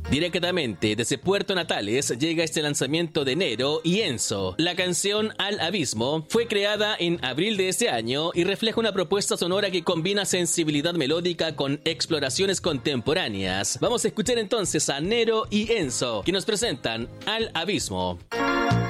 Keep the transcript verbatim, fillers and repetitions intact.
Directamente desde Puerto Natales llega este lanzamiento de Nero y Enzo. La canción Al Abismo fue creada en abril de este año y refleja una propuesta sonora que combina sensibilidad melódica con exploraciones contemporáneas. Vamos a escuchar entonces a Nero y Enzo, que nos presentan Al Abismo.